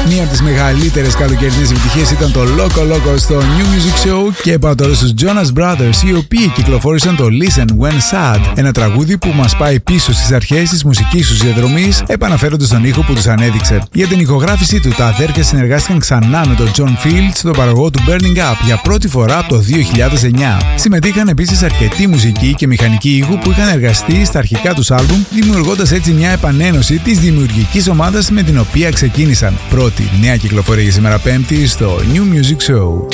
Μία από τις μεγαλύτερες καλοκαιρινές επιτυχίες ήταν το Loco Loco στο New Music Show. Και πάω τώρα στους Jonas Brothers, οι οποίοι κυκλοφόρησαν το Listen When Sad, ένα τραγούδι που μας πάει πίσω στις αρχές της μουσικής τους διαδρομής, επαναφέροντας τον ήχο που τους ανέδειξε. Για την ηχογράφησή του, τα αδέρφια συνεργάστηκαν ξανά με τον John Fields, τον παραγωγό του Burning Up, για πρώτη φορά από το 2009. Συμμετείχαν επίσης αρκετοί μουσικοί και μηχανικοί ήχου που είχαν εργαστεί στα αρχικά τους άλμπουμ, δημιουργώντας έτσι μια επανένωση της δημιουργικής ομάδας με την οποία ξεκίνησαν. Πρώτη νέα κυκλοφορία για σήμερα Πέμπτη στο New Music Show.